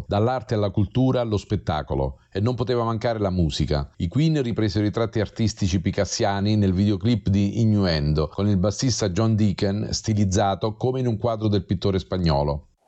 dall'arte alla cultura allo spettacolo, e non poteva mancare la musica. I Queen ripresero i tratti artistici picassiani nel videoclip di Innuendo, con il bassista John Deacon stilizzato come in un quadro del pittore spagnolo.